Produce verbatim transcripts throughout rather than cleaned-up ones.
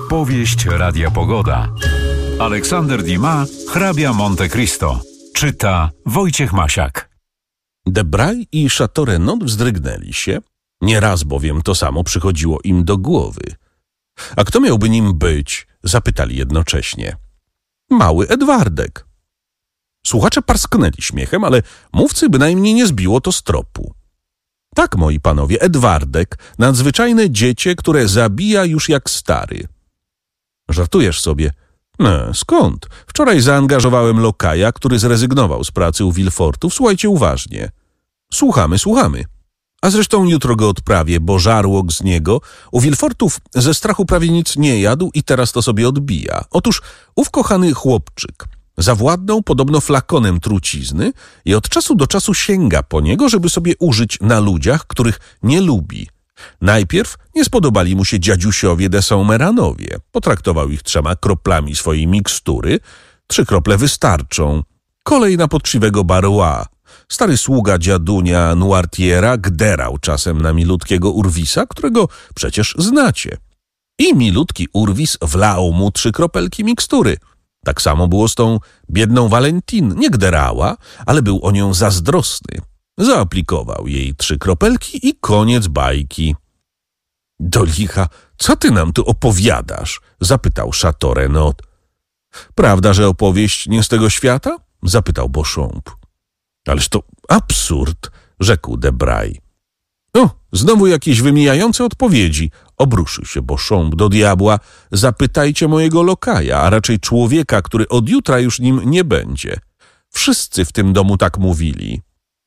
Powieść Radia Pogoda. Aleksander Dumas, hrabia Monte Cristo. Czyta Wojciech Masiak. Debray i Château Renaud wzdrygnęli się, nieraz bowiem to samo przychodziło im do głowy. A kto miałby nim być? Zapytali jednocześnie. Mały Edwardek. Słuchacze parsknęli śmiechem, ale mówcy bynajmniej nie zbiło to z tropu. Tak, moi panowie, Edwardek, nadzwyczajne dziecię, które zabija już jak stary. Żartujesz sobie? No, skąd? Wczoraj zaangażowałem lokaja, który zrezygnował z pracy u Villefortów. Słuchajcie uważnie. Słuchamy, słuchamy. A zresztą jutro go odprawię, bo żarłok z niego u Villefortów ze strachu prawie nic nie jadł i teraz to sobie odbija. Otóż ów kochany chłopczyk zawładnął podobno flakonem trucizny i od czasu do czasu sięga po niego, żeby sobie użyć na ludziach, których nie lubi. Najpierw nie spodobali mu się dziadziusiowie de Saint-Méranowie. Potraktował ich trzema kroplami swojej mikstury. Trzy krople wystarczą. Kolej na poczciwego Barrois. Stary sługa dziadunia Noirtiera gderał czasem na milutkiego Urwisa, którego przecież znacie. I milutki Urwis wlał mu trzy kropelki mikstury. Tak samo było z tą biedną Valentine. Nie gderała, ale był o nią zazdrosny. Zaaplikował jej trzy kropelki i koniec bajki. Do licha, co ty nam tu opowiadasz? Zapytał Château Renaud. Prawda, że opowieść nie z tego świata? Zapytał Beauchamp. Ależ to absurd, rzekł Debray. O, znowu jakieś wymijające odpowiedzi. Obruszył się Beauchamp. Do diabła, zapytajcie mojego lokaja, a raczej człowieka, który od jutra już nim nie będzie. Wszyscy w tym domu tak mówili.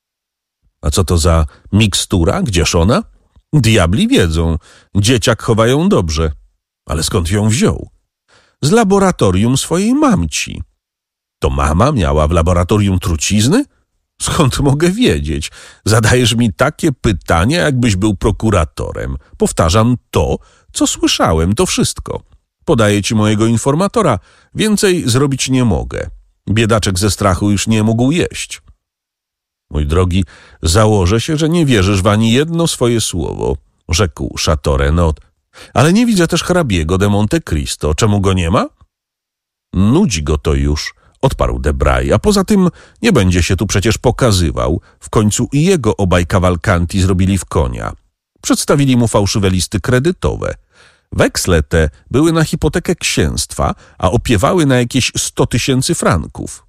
A co to za mikstura? Gdzież ona? Diabli wiedzą. Dzieciak chowa ją dobrze. Ale skąd ją wziął? Z laboratorium swojej mamci. To mama miała w laboratorium trucizny? Skąd mogę wiedzieć? Zadajesz mi takie pytanie, jakbyś był prokuratorem. Powtarzam to, co słyszałem, to wszystko. Podaję ci mojego informatora. Więcej zrobić nie mogę. Biedaczek ze strachu już nie mógł jeść. Mój drogi, założę się, że nie wierzysz w ani jedno swoje słowo, rzekł Château Renaud. Ale nie widzę też hrabiego de Monte Cristo. Czemu go nie ma? Nudzi go to już, odparł Debray, a poza tym nie będzie się tu przecież pokazywał. W końcu i jego obaj Cavalcanti zrobili w konia. Przedstawili mu fałszywe listy kredytowe. Weksle te były na hipotekę księstwa, a opiewały na jakieś sto tysięcy franków.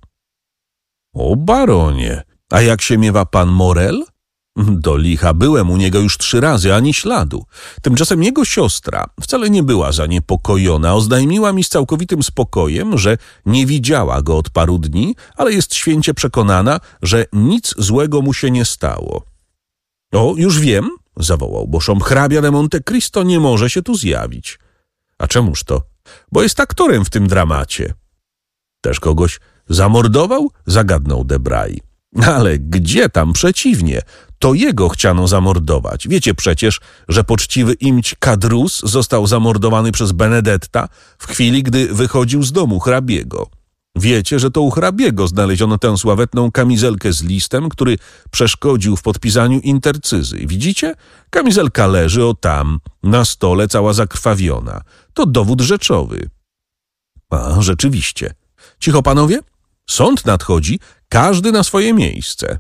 O baronie, a jak się miewa pan Morel? Do licha, byłem u niego już trzy razy, ani śladu. Tymczasem jego siostra wcale nie była zaniepokojona. Oznajmiła mi z całkowitym spokojem, że nie widziała go od paru dni, ale jest święcie przekonana, że nic złego mu się nie stało. O, już wiem, zawołał Beauchamp, hrabia de Monte Cristo nie może się tu zjawić. A czemuż to? Bo jest aktorem w tym dramacie. Też kogoś zamordował? Zagadnął Debray. Ale gdzie tam, przeciwnie, to jego chciano zamordować. Wiecie przecież, że poczciwy imć Cadrus został zamordowany przez Benedetta w chwili, gdy wychodził z domu hrabiego. Wiecie, że to u hrabiego znaleziono tę sławetną kamizelkę z listem, który przeszkodził w podpisaniu intercyzy. Widzicie? Kamizelka leży o tam, na stole, cała zakrwawiona. To dowód rzeczowy. A, rzeczywiście. Cicho, panowie? Sąd nadchodzi, każdy na swoje miejsce.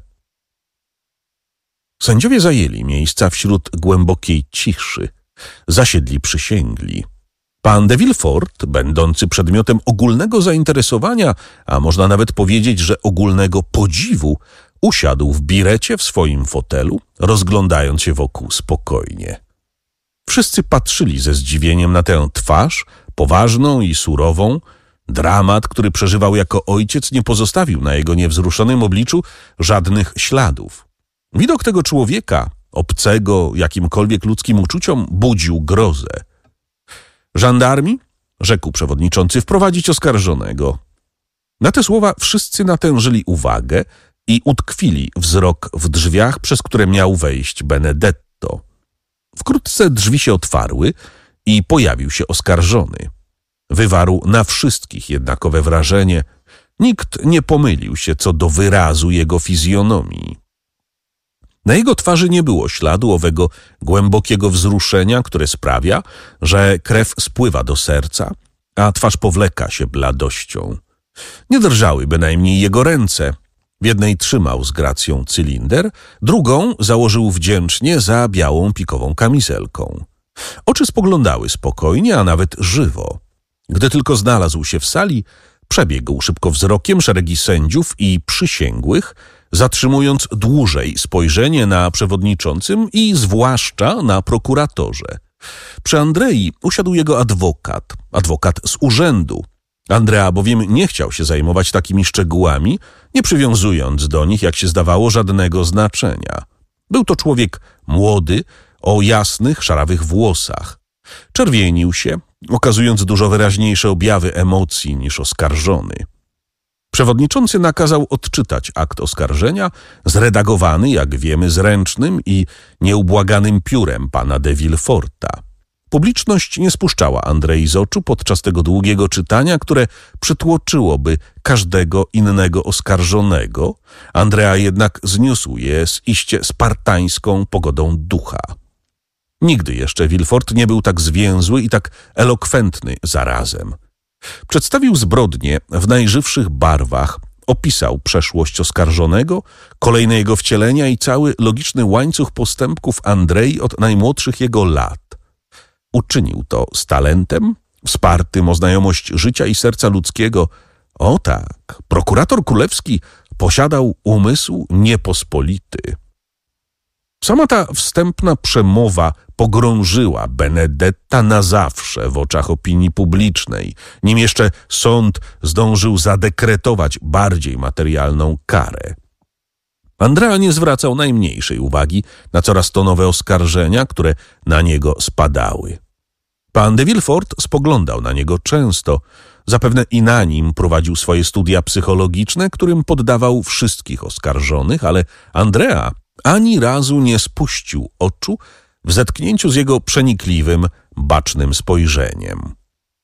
Sędziowie zajęli miejsca wśród głębokiej ciszy. Zasiedli przysięgli. Pan de Villefort, będący przedmiotem ogólnego zainteresowania, a można nawet powiedzieć, że ogólnego podziwu, usiadł w birecie w swoim fotelu, rozglądając się wokół spokojnie. Wszyscy patrzyli ze zdziwieniem na tę twarz, poważną i surową. Dramat, który przeżywał jako ojciec, nie pozostawił na jego niewzruszonym obliczu żadnych śladów. Widok tego człowieka, obcego jakimkolwiek ludzkim uczuciom, budził grozę. Żandarmi, rzekł przewodniczący, wprowadzić oskarżonego. Na te słowa wszyscy natężyli uwagę i utkwili wzrok w drzwiach, przez które miał wejść Benedetto. Wkrótce drzwi się otwarły i pojawił się oskarżony. Wywarł na wszystkich jednakowe wrażenie. Nikt nie pomylił się co do wyrazu jego fizjonomii. Na jego twarzy nie było śladu owego głębokiego wzruszenia, które sprawia, że krew spływa do serca, a twarz powleka się bladością. Nie drżały bynajmniej jego ręce. W jednej trzymał z gracją cylinder, drugą założył wdzięcznie za białą pikową kamizelką. Oczy spoglądały spokojnie, a nawet żywo. Gdy tylko znalazł się w sali, przebiegł szybko wzrokiem szeregi sędziów i przysięgłych, zatrzymując dłużej spojrzenie na przewodniczącym i zwłaszcza na prokuratorze. Przy Andrei usiadł jego adwokat, adwokat z urzędu. Andrea bowiem nie chciał się zajmować takimi szczegółami, nie przywiązując do nich, jak się zdawało, żadnego znaczenia. Był to człowiek młody, o jasnych, szarawych włosach. Czerwienił się, okazując dużo wyraźniejsze objawy emocji niż oskarżony. Przewodniczący nakazał odczytać akt oskarżenia, zredagowany, jak wiemy, zręcznym i nieubłaganym piórem pana de Villeforta. Publiczność nie spuszczała Andrei z oczu podczas tego długiego czytania, które przytłoczyłoby każdego innego oskarżonego. Andrea jednak zniósł je z iście spartańską pogodą ducha. Nigdy jeszcze Villefort nie był tak zwięzły i tak elokwentny zarazem. Przedstawił zbrodnię w najżywszych barwach, opisał przeszłość oskarżonego, kolejne jego wcielenia i cały logiczny łańcuch postępków Andrei od najmłodszych jego lat. Uczynił to z talentem, wspartym o znajomość życia i serca ludzkiego. O tak, prokurator królewski posiadał umysł niepospolity. Sama ta wstępna przemowa pogrążyła Benedetta na zawsze w oczach opinii publicznej, nim jeszcze sąd zdążył zadekretować bardziej materialną karę. Andrea nie zwracał najmniejszej uwagi na coraz to nowe oskarżenia, które na niego spadały. Pan de Villefort spoglądał na niego często, zapewne i na nim prowadził swoje studia psychologiczne, którym poddawał wszystkich oskarżonych, ale Andrea ani razu nie spuścił oczu w zetknięciu z jego przenikliwym, bacznym spojrzeniem.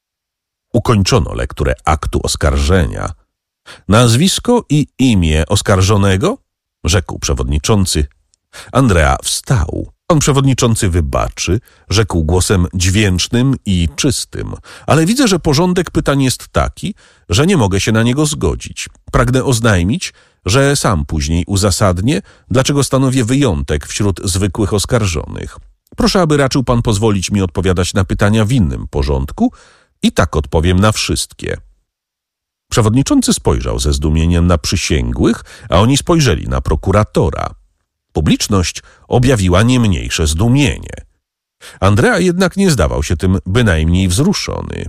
Ukończono lekturę aktu oskarżenia. Nazwisko i imię oskarżonego? Rzekł przewodniczący. Andrea wstał. Pan przewodniczący wybaczy, rzekł głosem dźwięcznym i czystym, ale widzę, że porządek pytań jest taki, że nie mogę się na niego zgodzić. Pragnę oznajmić, że sam później uzasadnię, dlaczego stanowię wyjątek wśród zwykłych oskarżonych. Proszę, aby raczył pan pozwolić mi odpowiadać na pytania w innym porządku i tak odpowiem na wszystkie. Przewodniczący spojrzał ze zdumieniem na przysięgłych, a oni spojrzeli na prokuratora. Publiczność objawiła nie mniejsze zdumienie. Andrea jednak nie zdawał się tym bynajmniej wzruszony.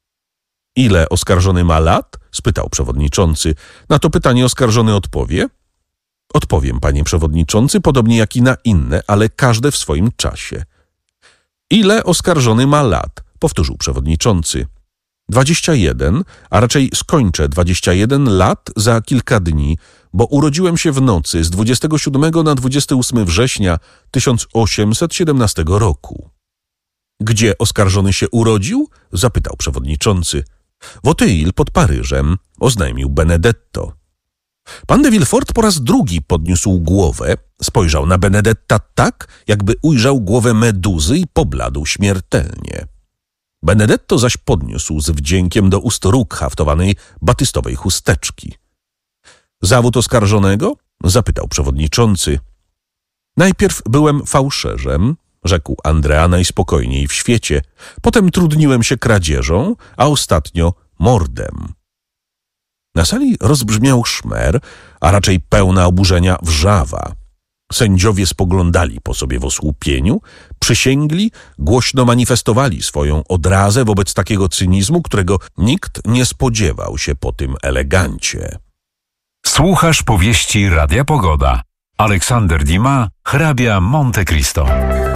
Ile oskarżony ma lat? Spytał przewodniczący. Na to pytanie oskarżony odpowie. Odpowiem, panie przewodniczący, podobnie jak i na inne, ale każde w swoim czasie. Ile oskarżony ma lat? Powtórzył przewodniczący. Dwadzieścia jeden, a raczej skończę dwadzieścia jeden lat za kilka dni, bo urodziłem się w nocy z dwudziestego siódmego na dwudziestego ósmego września tysiąc osiemset siedemnastego roku. Gdzie oskarżony się urodził? Zapytał przewodniczący. W Auteuil pod Paryżem, oznajmił Benedetto. Pan de Villefort po raz drugi podniósł głowę, spojrzał na Benedetta tak, jakby ujrzał głowę meduzy i pobladł śmiertelnie. Benedetto zaś podniósł z wdziękiem do ust róg haftowanej batystowej chusteczki. Zawód oskarżonego? Zapytał przewodniczący. Najpierw byłem fałszerzem, rzekł Andrea najspokojniej w świecie. Potem trudniłem się kradzieżą, a ostatnio mordem. Na sali rozbrzmiał szmer, a raczej pełna oburzenia wrzawa. Sędziowie spoglądali po sobie w osłupieniu, przysięgli, głośno manifestowali swoją odrazę wobec takiego cynizmu, którego nikt nie spodziewał się po tym elegancie. Słuchasz powieści Radia Pogoda. Aleksander Dumas, hrabia Monte Cristo.